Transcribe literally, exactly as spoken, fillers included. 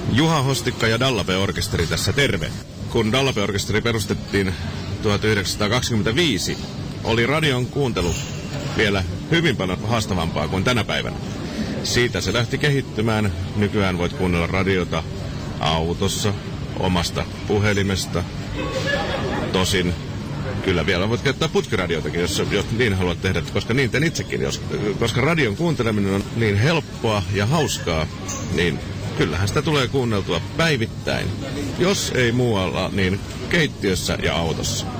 Juha Hostikka ja Dallape-orkesteri tässä terve. Kun Dallape-orkesteri perustettiin tuhatyhdeksänsataakaksikymmentäviisi, oli radion kuuntelu vielä hyvin paljon haastavampaa kuin tänä päivänä. Siitä se lähti kehittymään. Nykyään voit kuunnella radiota autossa, omasta puhelimesta. Tosin kyllä vielä voit käyttää putkiradiotakin, jos, jos niin haluat tehdä, koska niin teen itsekin. Jos, koska radion kuunteleminen on niin helppoa ja hauskaa, niin kyllähän sitä tulee kuunneltua päivittäin. Jos ei muualla, niin keittiössä ja autossa.